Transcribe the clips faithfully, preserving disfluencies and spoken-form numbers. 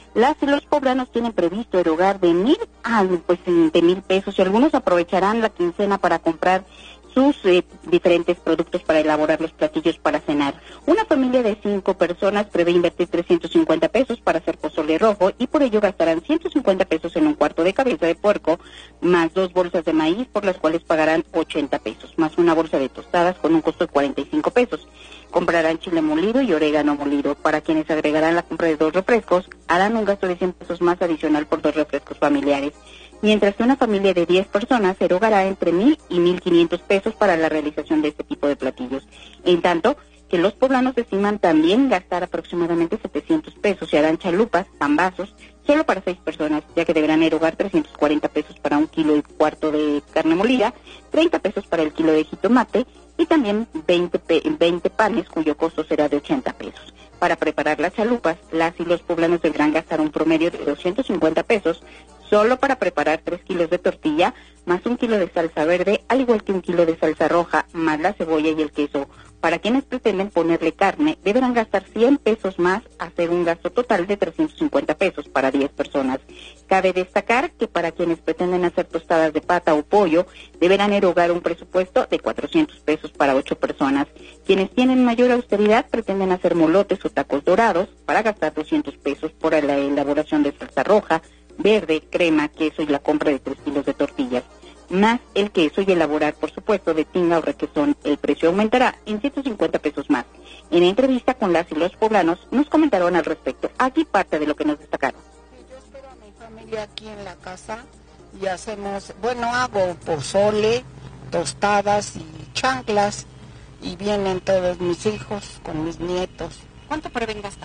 Las y los poblanos tienen previsto erogar de mil a pues de mil pesos y algunos aprovecharán la quincena para comprar sus eh, diferentes productos para elaborar los platillos para cenar. Una familia de cinco personas prevé invertir trescientos cincuenta pesos para hacer pozole rojo y por ello gastarán ciento cincuenta pesos en un cuarto de cabeza de puerco, más dos bolsas de maíz por las cuales pagarán ochenta pesos, más una bolsa de tostadas con un costo de cuarenta y cinco pesos. Comprarán chile molido y orégano molido. Para quienes agregarán la compra de dos refrescos, harán un gasto de cien pesos más adicional por dos refrescos familiares. Mientras que una familia de diez personas erogará entre mil y mil quinientos pesos para la realización de este tipo de platillos. En tanto, que los poblanos estiman también gastar aproximadamente setecientos pesos y harán chalupas, pambazos, solo para seis personas, ya que deberán erogar trescientos cuarenta pesos para un kilo y cuarto de carne molida, treinta pesos para el kilo de jitomate y también veinte, veinte panes cuyo costo será de ochenta pesos. Para preparar las chalupas, las y los poblanos deberán gastar un promedio de doscientos cincuenta pesos solo para preparar tres kilos de tortilla, más un kilo de salsa verde, al igual que un kilo de salsa roja, más la cebolla y el queso. Para quienes pretenden ponerle carne, deberán gastar cien pesos más, hacer un gasto total de trescientos cincuenta pesos para diez personas. Cabe destacar que para quienes pretenden hacer tostadas de pata o pollo, deberán erogar un presupuesto de cuatrocientos pesos para ocho personas. Quienes tienen mayor austeridad pretenden hacer molotes o tacos dorados para gastar doscientos pesos por la elaboración de salsa roja, verde, crema, queso y la compra de tres kilos de tortillas, más el queso y elaborar, por supuesto, de tinga o requesón. El precio aumentará en ciento cincuenta pesos más. En entrevista con las y los poblanos nos comentaron al respecto. Aquí parte de lo que nos destacaron. Yo espero a mi familia aquí en la casa y hacemos, bueno, hago pozole, tostadas y chanclas y vienen todos mis hijos con mis nietos. ¿Cuánto prevén gastar?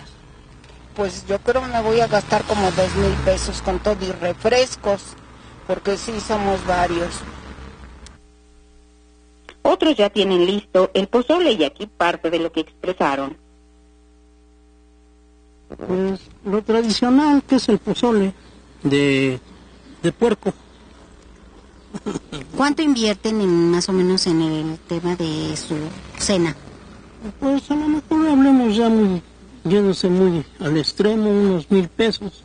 Pues yo creo que me voy a gastar como dos mil pesos con todo y refrescos, porque sí somos varios. Otros ya tienen listo el pozole y aquí parte de lo que expresaron. Pues lo tradicional, que es el pozole de, de puerco. ¿Cuánto invierten en, más o menos en el tema de su cena? Pues a lo mejor hablemos ya muy, yéndose muy al extremo, unos mil pesos.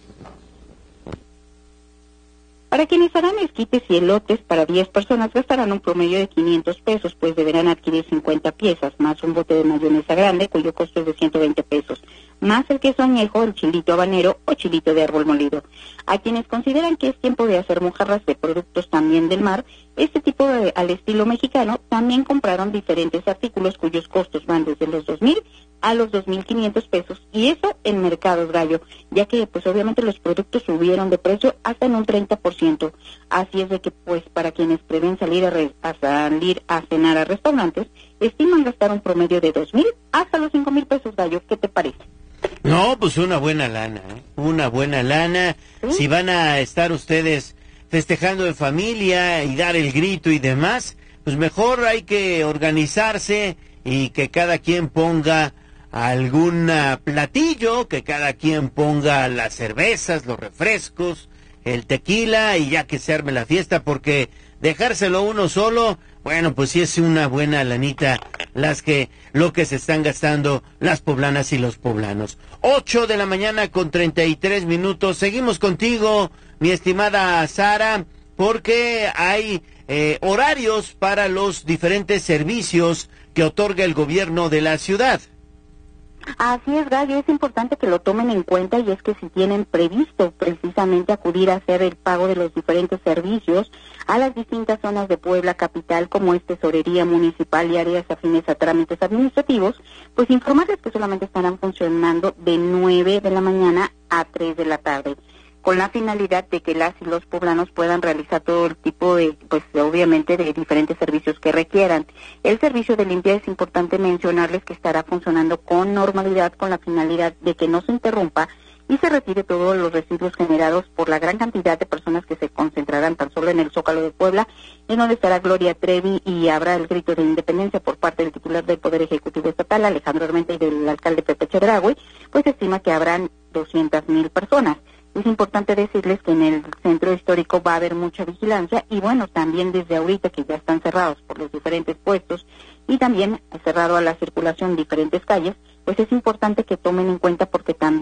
Para quienes harán esquites y elotes para diez personas gastarán un promedio de quinientos pesos, pues deberán adquirir cincuenta piezas, más un bote de mayonesa grande, cuyo costo es de ciento veinte pesos, más el queso añejo, el chilito habanero o chilito de árbol molido. A quienes consideran que es tiempo de hacer mojarras de productos también del mar, este tipo de, al estilo mexicano, también compraron diferentes artículos cuyos costos van desde los dos mil a los dos mil quinientos pesos, y eso en Mercados Gallo, ya que pues obviamente los productos subieron de precio hasta en un treinta por ciento. Así es de que pues para quienes prevén salir a, re, a salir a cenar a restaurantes, estiman gastar un promedio de dos mil hasta los cinco mil pesos, Gallo. ¿Qué te parece? No, pues una buena lana, ¿eh? Una buena lana. ¿Sí? Si van a estar ustedes festejando en familia y dar el grito y demás, pues mejor hay que organizarse y que cada quien ponga algún platillo, que cada quien ponga las cervezas, los refrescos, el tequila y ya que se arme la fiesta, porque dejárselo uno solo, bueno, pues sí es una buena lanita las que, lo que se están gastando las poblanas y los poblanos. Ocho de la mañana con treinta y tres minutos, seguimos contigo, mi estimada Sara, porque hay eh, horarios para los diferentes servicios que otorga el gobierno de la ciudad. Así es, Gallo, es importante que lo tomen en cuenta, y es que si tienen previsto precisamente acudir a hacer el pago de los diferentes servicios a las distintas zonas de Puebla capital, como es tesorería municipal y áreas afines a trámites administrativos, pues informarles que solamente estarán funcionando de nueve de la mañana a tres de la tarde, con la finalidad de que las y los poblanos puedan realizar todo el tipo de, pues obviamente, de diferentes servicios que requieran. El servicio de limpieza es importante mencionarles que estará funcionando con normalidad, con la finalidad de que no se interrumpa y se retire todos los residuos generados por la gran cantidad de personas que se concentrarán tan solo en el Zócalo de Puebla, en donde estará Gloria Trevi y habrá el grito de independencia por parte del titular del Poder Ejecutivo Estatal, Alejandro Armenta, y del alcalde Pepe Chedraui, pues se estima que habrán doscientas mil personas. Es importante decirles que en el centro histórico va a haber mucha vigilancia y bueno, también desde ahorita que ya están cerrados por los diferentes puestos y también cerrado a la circulación en diferentes calles, pues es importante que tomen en cuenta porque también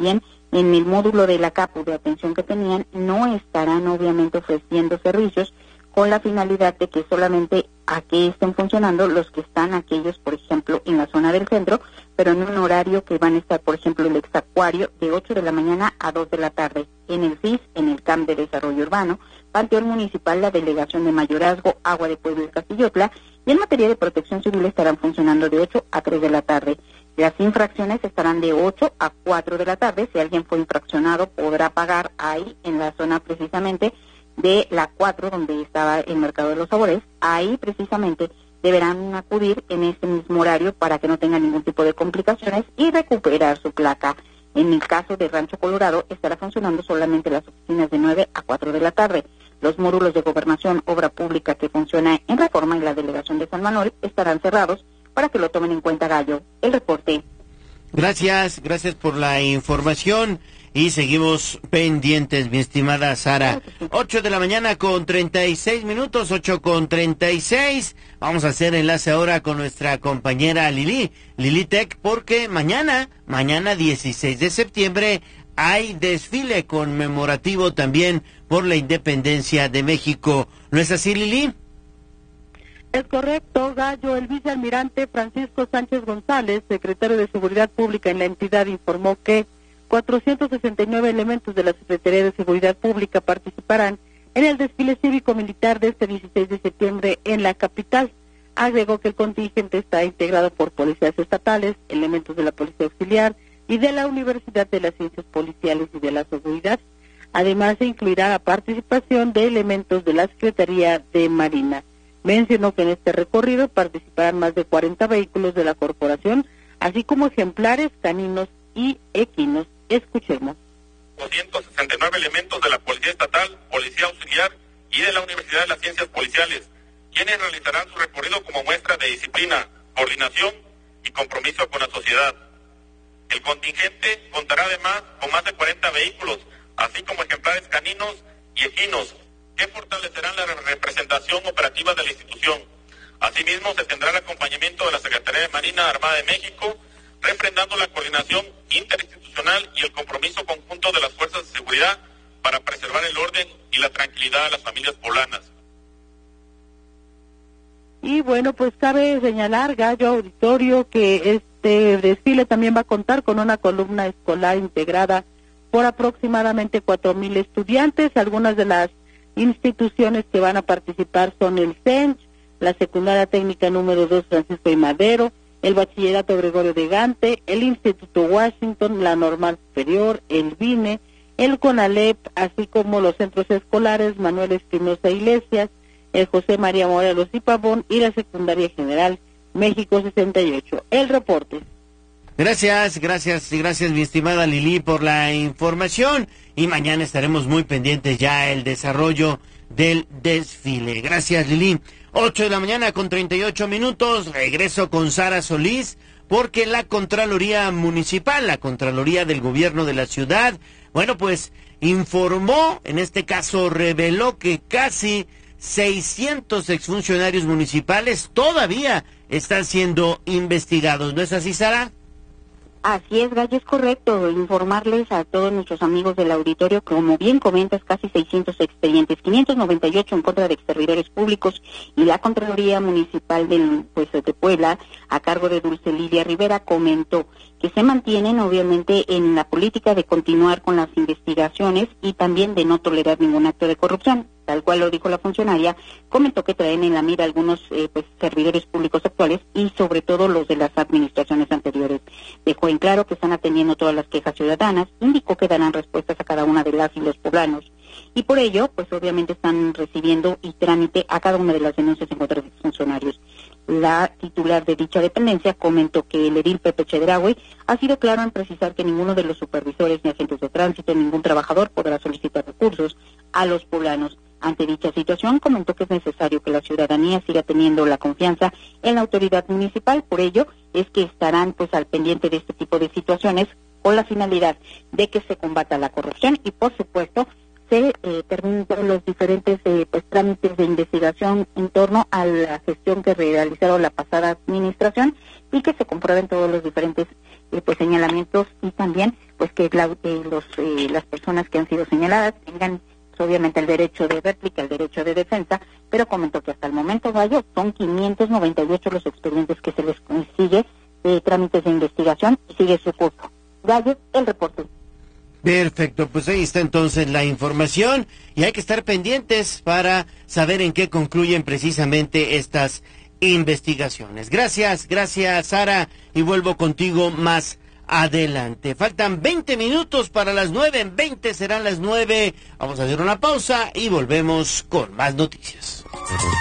en el módulo de la CAPU de atención que tenían, no estarán obviamente ofreciendo servicios con la finalidad de que solamente aquí estén funcionando los que están aquellos, por ejemplo, en la zona del centro, pero en un horario que van a estar, por ejemplo, el Exacuario de ocho de la mañana a dos de la tarde, en el C I S, en el C A M de Desarrollo Urbano, Panteón Municipal, la Delegación de Mayorazgo, Agua de Pueblo y Castillotla, y en materia de protección civil estarán funcionando de ocho a tres de la tarde. Las infracciones estarán de ocho a cuatro de la tarde. Si alguien fue infraccionado, podrá pagar ahí, en la zona precisamente de la cuatro, donde estaba el Mercado de los Sabores. Ahí precisamente deberán acudir en ese mismo horario para que no tengan ningún tipo de complicaciones y recuperar su placa. En el caso de Rancho Colorado, estará funcionando solamente las oficinas de nueve a cuatro de la tarde. Los módulos de Gobernación, Obra Pública que funciona en Reforma y la Delegación de San Manuel estarán cerrados para que lo tomen en cuenta, Gallo. El reporte. Gracias, gracias por la información y seguimos pendientes, mi estimada Sara. ocho de la mañana con treinta y seis minutos, ocho con treinta y seis. Vamos a hacer enlace ahora con nuestra compañera Lili, Lili Tech, porque mañana, mañana dieciséis de septiembre, hay desfile conmemorativo también por la independencia de México. ¿No es así, Lili? Es correcto, Gallo. El vicealmirante Francisco Sánchez González, secretario de Seguridad Pública en la entidad, informó que cuatrocientos sesenta y nueve elementos de la Secretaría de Seguridad Pública participarán en el desfile cívico-militar de este dieciséis de septiembre en la capital. Agregó que el contingente está integrado por policías estatales, elementos de la Policía Auxiliar y de la Universidad de las Ciencias Policiales y de la Seguridad. Además, se incluirá la participación de elementos de la Secretaría de Marina. Mencionó que en este recorrido participarán más de cuarenta vehículos de la corporación, así como ejemplares caninos y equinos. Escuchemos. doscientos sesenta y nueve elementos de la Policía Estatal, Policía Auxiliar y de la Universidad de las Ciencias Policiales, quienes realizarán su recorrido como muestra de disciplina, coordinación y compromiso con la sociedad. El contingente contará además con más de cuarenta vehículos, así como ejemplares caninos y equinos, que fortalecerán la representación operativa de la institución. Asimismo, se tendrá el acompañamiento de la Secretaría de Marina Armada de México, refrendando la coordinación interinstitucional y el compromiso conjunto de las fuerzas de seguridad para preservar el orden y la tranquilidad de las familias poblanas. Y bueno, pues cabe señalar, Gallo Auditorio, que este desfile también va a contar con una columna escolar integrada por aproximadamente cuatro mil estudiantes. Algunas de las instituciones que van a participar son el C E N C H, la Secundaria Técnica número dos Francisco I. Madero, el Bachillerato Gregorio de Gante, el Instituto Washington, la Normal Superior, el B I N E, el CONALEP, así como los centros escolares Manuel Espinosa Iglesias, el José María Morelos y Pavón y la Secundaria General México sesenta y ocho. El reporte. Gracias, gracias, gracias mi estimada Lili por la información y mañana estaremos muy pendientes ya el desarrollo del desfile. Gracias, Lili. ocho de la mañana con treinta y ocho minutos, regreso con Sara Solís porque la Contraloría Municipal, la Contraloría del Gobierno de la Ciudad, bueno pues informó, en este caso reveló que casi seiscientos exfuncionarios municipales todavía están siendo investigados. ¿No es así, Sara? Así es, Gallo, es correcto informarles a todos nuestros amigos del auditorio, como bien comentas, casi seiscientos expedientes, quinientos noventa y ocho en contra de exservidores públicos y la Contraloría Municipal del, pues, de Puebla, a cargo de Dulce Lidia Rivera, comentó que se mantienen obviamente en la política de continuar con las investigaciones y también de no tolerar ningún acto de corrupción. Tal cual lo dijo la funcionaria, comentó que traen en la mira algunos eh, pues, servidores públicos actuales y sobre todo los de las administraciones anteriores. Dejó en claro que están atendiendo todas las quejas ciudadanas, indicó que darán respuestas a cada una de las y los poblanos. Y por ello, pues obviamente están recibiendo y trámite a cada una de las denuncias en contra de funcionarios. La titular de dicha dependencia comentó que el edil Pepe Chedraui ha sido claro en precisar que ninguno de los supervisores ni agentes de tránsito, ningún trabajador podrá solicitar recursos a los poblanos. Ante dicha situación, comentó que es necesario que la ciudadanía siga teniendo la confianza en la autoridad municipal. Por ello, es que estarán pues al pendiente de este tipo de situaciones con la finalidad de que se combata la corrupción y, por supuesto, se eh, terminen todos los diferentes eh, pues, trámites de investigación en torno a la gestión que realizaron la pasada administración y que se comprueben todos los diferentes eh, pues señalamientos y también pues que la, eh, los eh, las personas que han sido señaladas tengan pues, obviamente el derecho de réplica, el derecho de defensa, pero comentó que hasta el momento, Gallo, son quinientos noventa y ocho los expedientes que se les sigue eh, trámites de investigación y sigue su curso. Gallo, el reporte. Perfecto, pues ahí está entonces la información y hay que estar pendientes para saber en qué concluyen precisamente estas investigaciones. Gracias, gracias Sara, y vuelvo contigo más adelante. Faltan veinte minutos para las nueve, en veinte serán las nueve. Vamos a hacer una pausa y volvemos con más noticias.